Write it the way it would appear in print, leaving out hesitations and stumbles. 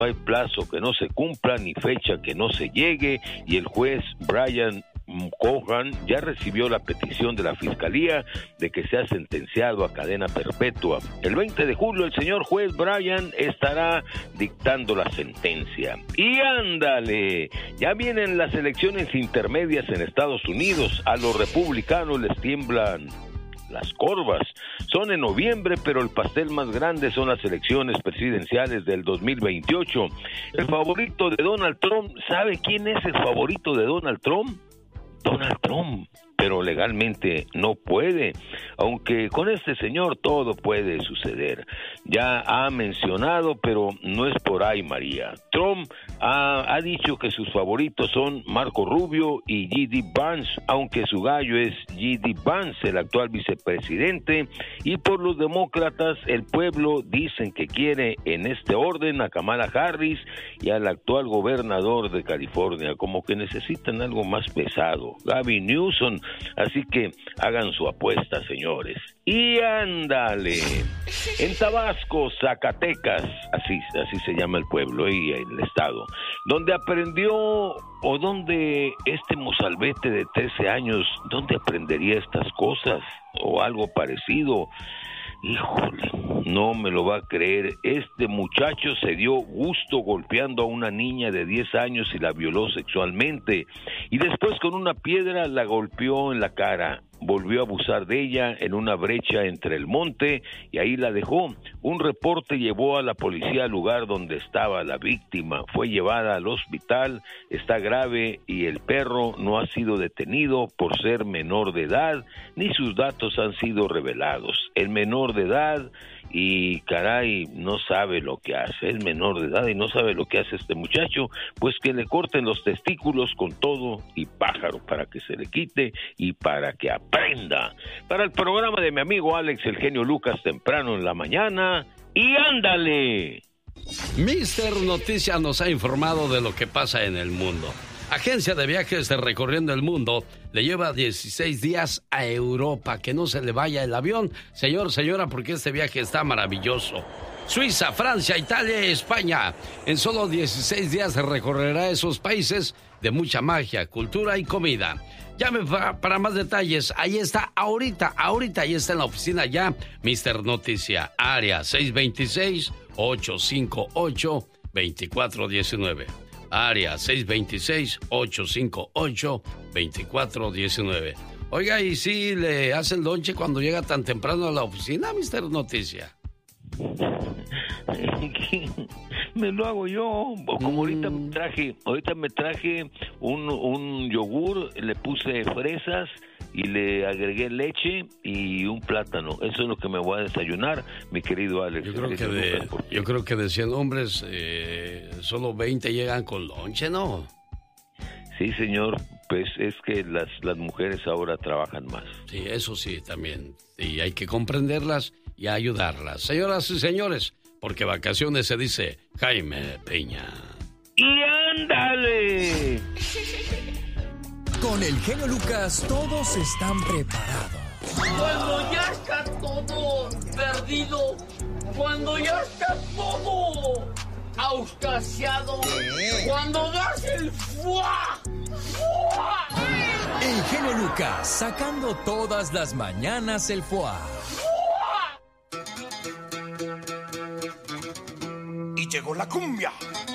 no hay plazo que no se cumpla ni fecha que no se llegue, y el juez Brian Cohan ya recibió la petición de la Fiscalía de que sea sentenciado a cadena perpetua. El 20 de julio el señor juez Brian estará dictando la sentencia. Y ándale, ya vienen las elecciones intermedias en Estados Unidos. A los republicanos les tiemblan las corvas. Son en noviembre, pero el pastel más grande son las elecciones presidenciales del 2028. El favorito de Donald Trump, ¿sabe quién es el favorito de Donald Trump? Donald Trump, pero legalmente no puede, aunque con este señor todo puede suceder. Ya ha mencionado, pero no es por ahí, María. Trump ha dicho que sus favoritos son Marco Rubio y J.D. Vance, aunque su gallo es J.D. Vance, el actual vicepresidente, y por los demócratas, el pueblo dicen que quiere en este orden a Kamala Harris y al actual gobernador de California, como que necesitan algo más pesado, Gavin Newsom. Así que hagan su apuesta, señores. Y ándale, en Tabasco, Zacatecas, así se llama el pueblo y el estado, donde aprendió, o donde este mozalbete de 13 años, ¿dónde aprendería estas cosas? O algo parecido. Híjole, no me lo va a creer. Este muchacho se dio gusto golpeando a una niña de 10 años y la violó sexualmente. Y después con una piedra la golpeó en la cara. Volvió a abusar de ella en una brecha entre el monte y ahí la dejó. Un reporte llevó a la policía al lugar donde estaba la víctima. Fue llevada al hospital, está grave y el perro no ha sido detenido por ser menor de edad, ni sus datos han sido revelados. El menor de edad y caray, no sabe lo que hace, es menor de edad y no sabe lo que hace este muchacho, pues que le corten los testículos con todo y pájaro para que se le quite y para que aprenda. Para el programa de mi amigo Alex, el genio Lucas, temprano en la mañana, y ándale. Mister Noticia nos ha informado de lo que pasa en el mundo. Agencia de viajes de Recorriendo el Mundo le lleva 16 días a Europa. Que no se le vaya el avión, señor, señora, porque este viaje está maravilloso. Suiza, Francia, Italia y España. En solo 16 días se recorrerá esos países de mucha magia, cultura y comida. Llame para más detalles. Ahí está, ahorita, ahí está en la oficina ya. Mister Noticia, área 626-858-2419. Área 626-858-2419. Oiga, ¿y si le hace el lonche cuando llega tan temprano a la oficina, Mister Noticia? Me lo hago yo. Como ahorita me traje un yogur, le puse fresas y le agregué leche y un plátano. Eso es lo que me voy a desayunar, mi querido Alex. Yo creo que de 100 hombres, solo 20 llegan con lonche, ¿no? Sí, señor. Pues es que las mujeres ahora trabajan más. Sí, eso sí, también. Y hay que comprenderlas y ayudarlas. Señoras y señores, porque vacaciones se dice Jaime Peña. ¡Y ándale! Con el genio Lucas todos están preparados. Cuando ya está todo perdido, cuando ya está todo auscasiado, cuando das el ¡fua! ¡Fua! El genio Lucas sacando todas las mañanas el ¡fua! Y llegó la cumbia.